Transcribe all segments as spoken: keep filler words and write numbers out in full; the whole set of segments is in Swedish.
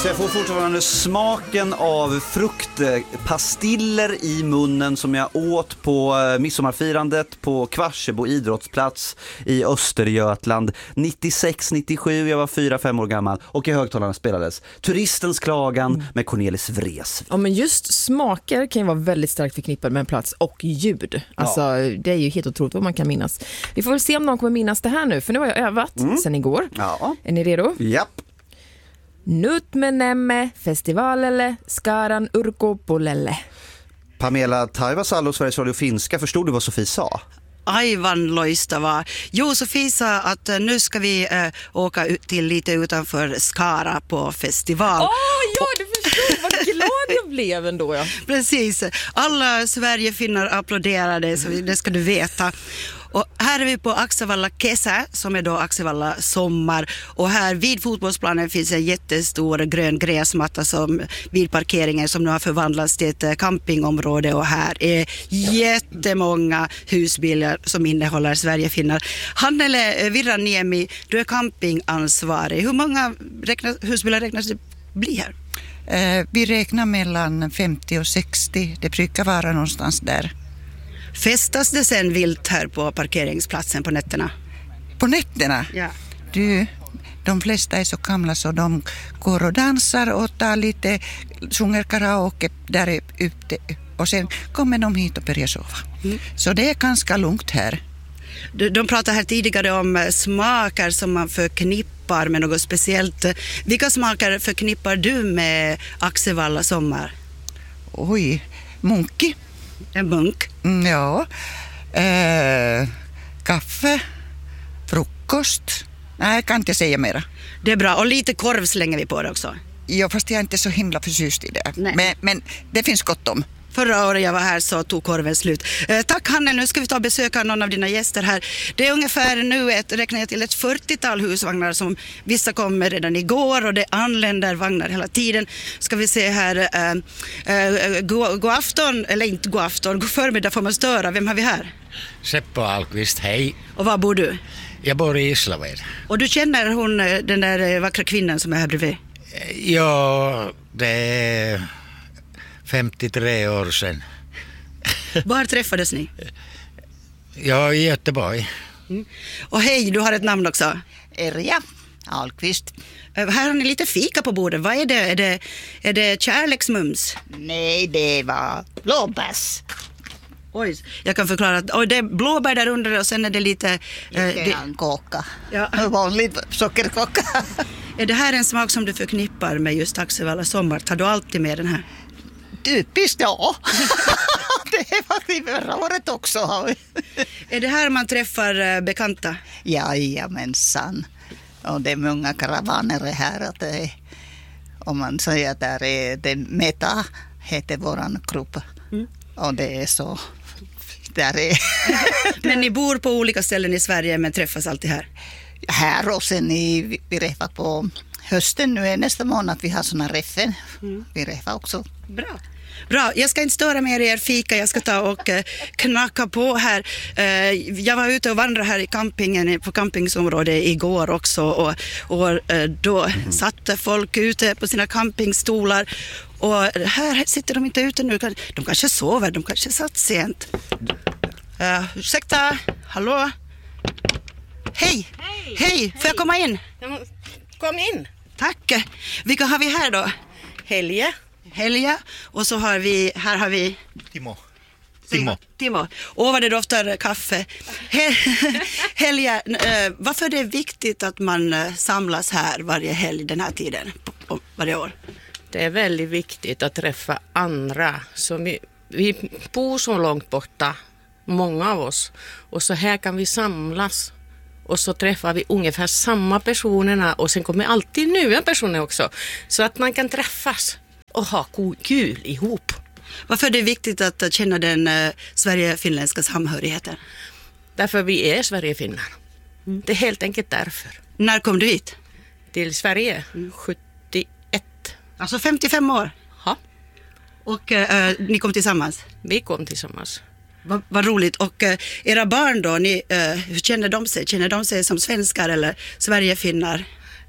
Så jag får fortfarande smaken av fruktpastiller i munnen som jag åt på midsommarfirandet på Kvarsebo idrottsplats i Östergötland nittiosex nittiosju. Jag var fyra fem år gammal och i högtalarna spelades Turistens klagan mm. med Cornelis Vreeswijk. Ja, men just smaker kan ju vara väldigt starkt förknippade med en plats och ljud. Alltså ja. Det är ju helt otroligt vad man kan minnas. Vi får väl se om någon kommer minnas det här nu, för nu har jag övat mm. sen igår. Ja. Är ni redo? Japp. Nyt menemme festivalelle Skaran Urkopulelle. Pamela Taivasalo, Sveriges Radio Finska, förstod du vad Sofie sa? Aivan loistavaa. Jo, Sofie sa att nu ska vi äh, åka ut till lite utanför Skara på festival. Åh, oh, ja, du förstod. Vad glad jag blev ändå. Ja. Precis. Alla Sverigefinnar applåderade, så det ska du veta. Och här är vi på Axevalla Kesä, som är då Axevalla sommar. Och här vid fotbollsplanen finns en jättestor grön gräsmatta som, vid parkeringen, som nu har förvandlats till ett campingområde. Och här är jättemånga husbilar som innehåller Sverigefinnar. Hannele Virraniemi, du är campingansvarig. Hur många räknas, husbilar räknas det bli här? Eh, vi räknar mellan femtio och sextio. Det brukar vara någonstans där. Festas det sen vilt här på parkeringsplatsen på nätterna? På nätterna? Ja. Du, de flesta är så gamla så de går och dansar och tar lite, sjunger karaoke där ute och sen kommer de hit och börjar sova. Mm. Så det är ganska lugnt här. De, de pratade här tidigare om smaker som man förknippar med något speciellt. Vilka smaker förknippar du med Axevalla sommar? Oj, munki. En munk? Mm, ja. Eh, kaffe, frukost. Nej, jag kan inte säga mera. Det är bra. Och lite korv slänger vi på det också. Ja, fast jag är inte så himla förtjust i det. Men, men det finns gott om. Förra året jag var här så tog korven slut. Eh, tack Hanne, nu ska vi ta och besöka någon av dina gäster här. Det är ungefär nu ett, räknar jag till ett fyrtiotal husvagnar som vissa kommer redan igår och det anländer vagnar hela tiden. Ska vi se här, eh, eh, god, god afton, eller inte god afton, god förmiddag får man störa. Vem har vi här? Seppo Alkvist, hej. Och var bor du? Jag bor i Islaved. Och du känner hon, den där vackra kvinnan som är här bredvid? Ja, det är femtiotre år sedan. Var träffades ni? Ja, i Göteborg. Mm. Och hej, du har ett namn också. Erja Alkvist. Uh, här har ni lite fika på bordet. Vad är det? Är det, är det kärleksmums? Nej, det var blåbärs. Oj, jag kan förklara att oj, det är blåbär där under och sen är det lite... Uh, det... kocka. Ja. Vanlig sockerkocka. Är det här en smak som du förknippar med just Axevalla sommar? Tar du alltid med den här? Typiskt, ja. Det är faktiskt förra året också. Är det här man träffar bekanta? Jajamensan. Och det är många karavaner här. Att det, om man säger att det är det Meta heter våran grupp. Mm. Och det är så... Där är. Men ni bor på olika ställen i Sverige men träffas alltid här? Här och sen i, vi träffar på hösten. Nu är nästa månad vi har såna räffen. Mm. Vi träffar också. Bra. Bra, jag ska inte störa med er fika, jag ska ta och eh, knacka på här. Eh, jag var ute och vandrade här i campingen, på campingsområdet igår också och, och eh, då mm. satt folk ute på sina campingstolar och här sitter de inte ute nu, de kanske sover, de kanske satt sent. Uh, ursäkta, hallå? Hej, hej, hej, får jag komma in? Kom in. Tack. Vilka har vi här då? Helge. Helge. Och så har vi, här har vi... Timo. Timo. Timo. Åh, vad det doftar kaffe. Helge, äh, varför är det viktigt att man äh, samlas här varje helg den här tiden, på, varje år? Det är väldigt viktigt att träffa andra. Så vi, vi bor så långt borta, många av oss. Och så här kan vi samlas. Och så träffar vi ungefär samma personerna. Och sen kommer alltid nya personer också. Så att man kan träffas och ha kul ihop. Varför är det viktigt att känna den uh, Sverige-finländska samhörigheten? Därför vi är Sverige-finnar. Mm. Det är helt enkelt därför. När kom du hit? Till Sverige, mm. sjuttioett. Alltså femtiofem år? Ja. Och uh, ni kom tillsammans? Vi kom tillsammans. Vad va roligt. Och uh, era barn då, ni, uh, hur känner de sig? Känner de sig som svenskar eller Sverige-finnar?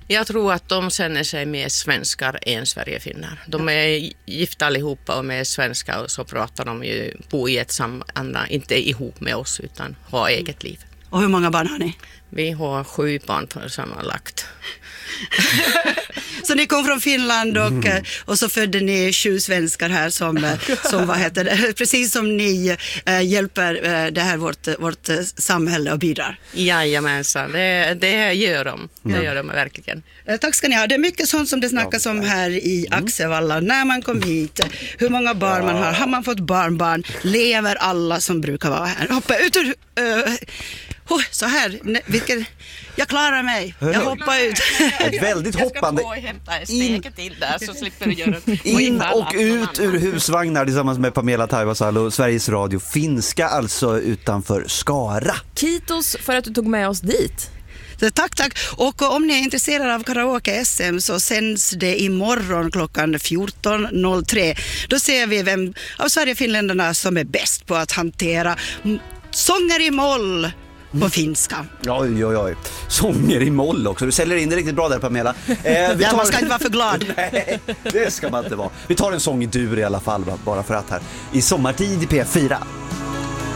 Jag tror att de känner sig mer svenskar än Sverigefinnar. De är gifta allihopa och med svenskar och så pratar de ju, bo i ett sammanhang, inte ihop med oss utan ha eget liv. Och hur många barn har ni? Vi har sju barn för sammanlagt. Så ni kom från Finland och, mm. och så födde ni sju svenskar här som, som vad heter det, precis som ni äh, hjälper äh, det här vårt, vårt samhälle och bidrar. Jajamensan, det, det gör de. Det mm. gör de verkligen. Äh, tack ska ni ha. Det är mycket sånt som det snackas om här i Axevalla. När man kom hit, hur många barn man har, har man fått barnbarn, lever alla som brukar vara här. Hoppa ut ur... Äh, Oh, så här, vilken, jag klarar mig, jag hoppar ut. Ett väldigt hoppande. Jag ska gå och hämta en steke till där så slipper du göra in och ut ur husvagnar tillsammans med Pamela Taivasalo, Sveriges Radio finska, alltså utanför Skara. Kitos för att du tog med oss dit. Så tack, tack. Och om ni är intresserade av karaoke-S M så sänds det imorgon klockan fjorton noll tre. Då ser vi vem av Sverigefinländarna som är bäst på att hantera sånger i moll på finska. Oj, oj, oj. Sånger i moll också. Du säljer in det riktigt bra där, Pamela. Eh, vi ja, tar... man ska inte vara för glad. Nej, det ska man inte vara. Vi tar en sång i dur i alla fall, bara för att här. I sommartid i P fyra.